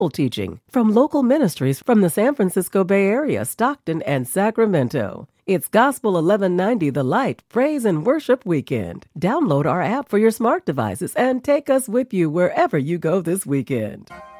teaching from local ministries from the San Francisco Bay Area, Stockton, and Sacramento. It's Gospel 1190 The Light Praise and Worship Weekend. Download our app for your smart devices and take us with you wherever you go this weekend.